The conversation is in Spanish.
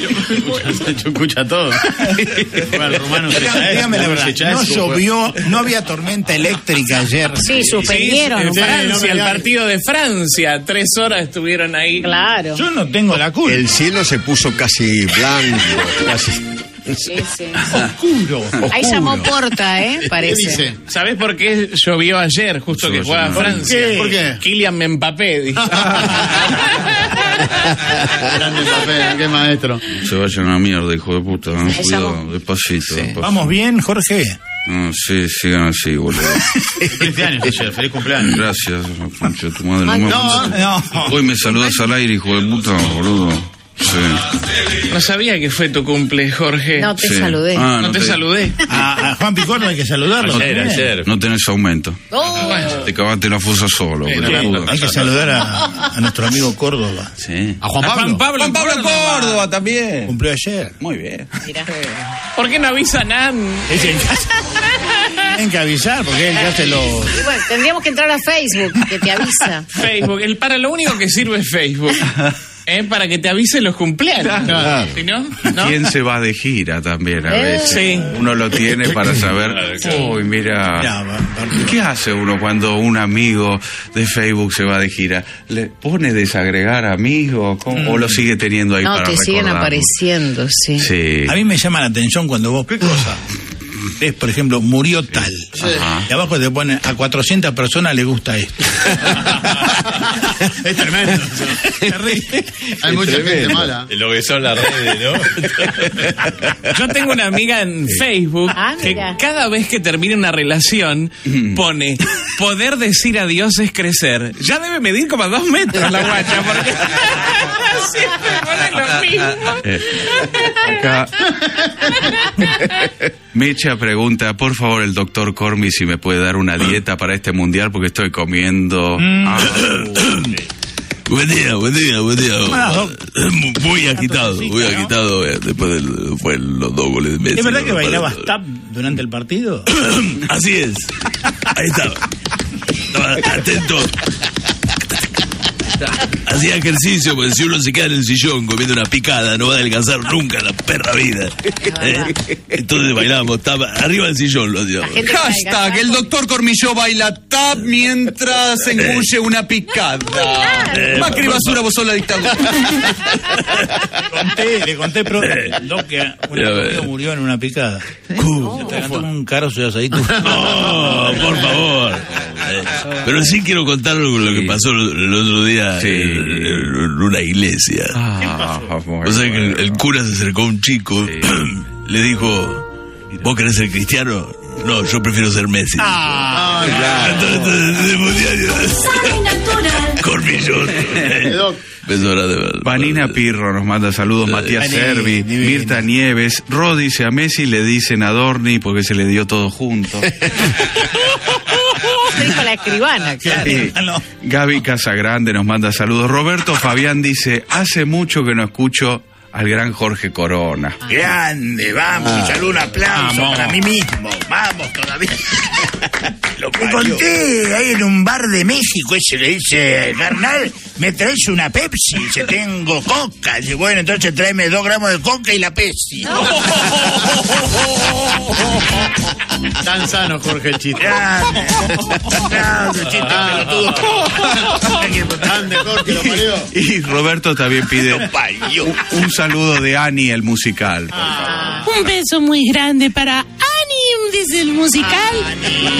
Yo escucha todo. Dígame la verdad, no llovió, no había tormenta eléctrica ayer. Sí, suspendieron. En Francia, el partido de Francia, 3 horas estuvieron ahí. Claro. Yo no tengo la culpa. El cielo se puso casi blanco, casi... Sí. Oscuro. Ahí llamó Porta, parece. ¿Qué dice? ¿Sabés por qué llovió ayer, justo que jugaba Francia? ¿Por qué? Kylian Mbappé, dijo. Grande Mbappé, qué maestro. Se vayan a la mierda, hijo de puta. Cuidado, despacito. ¿Vamos bien, Jorge? Sí, sigan así, boludo. Feliz años ayer, feliz cumpleaños. Gracias, concha de tu madre. No. Hoy me saludas al aire, hijo de puta, boludo. Sí. No sabía que fue tu cumple, Jorge. No te saludé. No te saludé. A Juan Picorno hay que saludarlo. Ayer. No tenés aumento. Oh. Te cavaste la fosa solo, boludo. Hay que saludar a nuestro amigo Córdoba. Sí. A Juan Pablo Córdoba también. Cumplió ayer. Muy bien. Mirá. ¿Por qué no avisan a Tienen que avisar porque él ya se lo... Y bueno, tendríamos que entrar a Facebook, que te avisa. Facebook? Para lo único que sirve es Facebook. Para que te avisen los cumpleaños. Claro. ¿Sí, no? ¿Quién se va de gira también a veces? Sí. Uno lo tiene para saber. Uy, mira. ¿Qué hace uno cuando un amigo de Facebook se va de gira? ¿Le pone desagregar amigos? ¿O lo sigue teniendo ahí No, para te siguen recordarlo? apareciendo, sí. Sí. A mí me llama la atención cuando vos... ¿Qué cosa? Es, por ejemplo, murió tal. Ajá. Y abajo te ponen a 400 personas le gusta esto. Es tremendo. Hay mucha gente mala. Lo que son las redes, ¿no? Yo tengo una amiga en Facebook que mira. cada vez que termina una relación pone poder decir adiós es crecer. Ya debe medir como 2 metros la guacha porque siempre pone lo mismo. Acá Mecha pregunta, por favor, el doctor Cormi si me puede dar una dieta para este mundial porque estoy comiendo... Buen día. Muy agitado después de los 2 goles de Messi. ¿Es verdad que bailabas tap durante el partido? Así es. Ahí estaba. Estaba atento. Hacía ejercicio, porque si uno se queda en el sillón comiendo una picada, no va a adelgazar nunca en la perra vida. Entonces bailábamos, estaba arriba del sillón, lo hacíamos. Hashtag, el doctor Cormilló baila tap mientras engulle una picada. Macri basura, vos sos la dictadura. Le conté, Doc, que un amigo murió en una picada. Se atragantó un carozo de asadito. No, por favor. Pero sí quiero contar lo que pasó el otro día en una iglesia. O sea que el cura se acercó a un chico, le dijo, ¿vos querés ser cristiano? No, yo prefiero ser Messi. Cormillón. Vanina Pirro nos manda saludos, Matías Servi, Mirta Nieves, Rod dice a Messi le dicen Adorni porque se le dio todo junto. Dijo la escribana, claro. Gaby Casagrande nos manda saludos. Roberto Fabián dice, hace mucho que no escucho al gran Jorge Corona. Grande, vamos, saludo, un aplauso para mí mismo. Vamos todavía. Me conté ahí en un bar de México, ese le dice, carnal, ¿me traes una Pepsi? Dice, tengo coca. Dice, bueno, entonces tráeme 2 gramos de coca y la Pepsi. Tan sano, Jorge, el chiste. Grande, chiste pelotudo. Grande, Jorge, lo parió. Y Roberto también pide un saludo de Ani, el musical, por favor. Un beso muy grande para Ani desde el musical.